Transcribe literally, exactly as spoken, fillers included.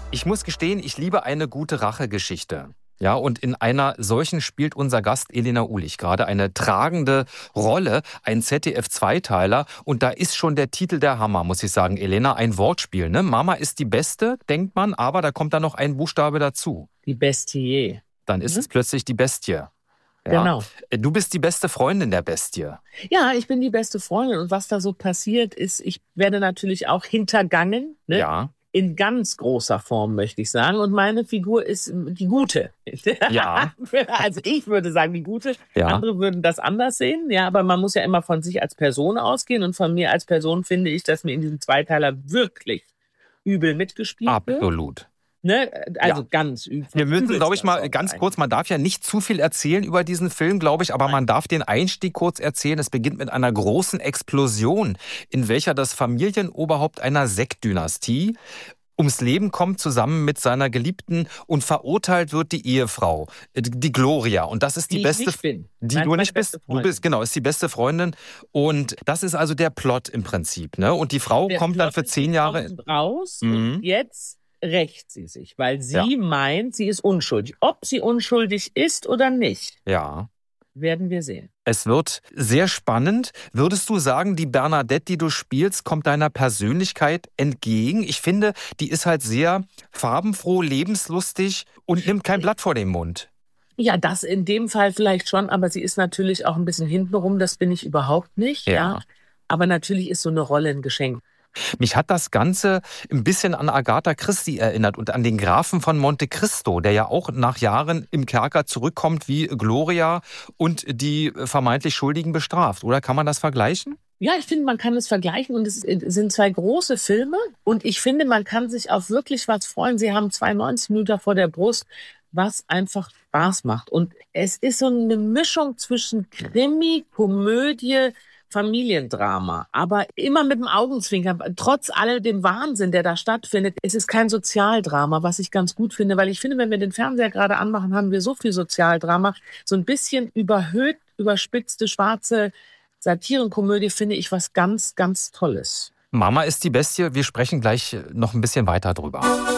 Ich muss gestehen, ich liebe eine gute Rachegeschichte. Ja, und in einer solchen spielt unser Gast Elena Ulich gerade eine tragende Rolle, ein Z D F-Zweiteiler. Und da ist schon der Titel der Hammer, muss ich sagen. Elena, ein Wortspiel, ne? Mama ist die Beste, denkt man, aber da kommt dann noch ein Buchstabe dazu. Die Bestie. Dann ist Mhm. es plötzlich die Bestie. Ja. Genau. Du bist die beste Freundin der Bestie. Ja, ich bin die beste Freundin. Und was da so passiert ist, ich werde natürlich auch hintergangen. Ne? Ja. In ganz großer Form, möchte ich sagen. Und meine Figur ist die Gute. Ja. Also ich würde sagen, die Gute. Ja. Andere würden das anders sehen. Ja, aber man muss ja immer von sich als Person ausgehen. Und von mir als Person finde ich, dass mir in diesem Zweiteiler wirklich übel mitgespielt wird. Absolut. Ne? Also ja. ganz übel. Wir müssen, glaube ich, mal ganz kurz, man darf ja nicht zu viel erzählen über diesen Film, glaube ich, aber man darf den Einstieg kurz erzählen. Es beginnt mit einer großen Explosion, in welcher das Familienoberhaupt einer Sekt-Dynastie ums Leben kommt, zusammen mit seiner Geliebten, und verurteilt wird die Ehefrau, die Gloria. Und das ist die, die beste, ich nicht bin. die Nein, du nicht bist. Du bist, genau, ist die beste Freundin. Und das ist also der Plot im Prinzip, ne? Und die Frau der kommt Plot dann für zehn Jahre raus. Mhm. Und jetzt rächt sie sich, weil sie Ja. meint, sie ist unschuldig. Ob sie unschuldig ist oder nicht, Ja. werden wir sehen. Es wird sehr spannend. Würdest du sagen, die Bernadette, die du spielst, kommt deiner Persönlichkeit entgegen? Ich finde, die ist halt sehr farbenfroh, lebenslustig und nimmt kein Blatt vor den Mund. Ja, das in dem Fall vielleicht schon, aber sie ist natürlich auch ein bisschen hintenrum, das bin ich überhaupt nicht. Ja. Ja. Aber natürlich ist so eine Rolle ein Geschenk. Mich hat das Ganze ein bisschen an Agatha Christie erinnert und an den Grafen von Monte Cristo, der ja auch nach Jahren im Kerker zurückkommt wie Gloria und die vermeintlich Schuldigen bestraft. Oder kann man das vergleichen? Ja, ich finde, man kann es vergleichen und es sind zwei große Filme und ich finde, man kann sich auf wirklich was freuen. Sie haben zweiundneunzig Minuten vor der Brust, was einfach Spaß macht. Und es ist so eine Mischung zwischen Krimi, Komödie, Familiendrama, aber immer mit dem Augenzwinkern. Trotz all dem Wahnsinn, der da stattfindet, ist es kein Sozialdrama, was ich ganz gut finde, weil ich finde, wenn wir den Fernseher gerade anmachen, haben wir so viel Sozialdrama. So ein bisschen überhöht, überspitzte, schwarze Satirenkomödie finde ich was ganz, ganz Tolles. Mama ist die Bestie. Wir sprechen gleich noch ein bisschen weiter drüber.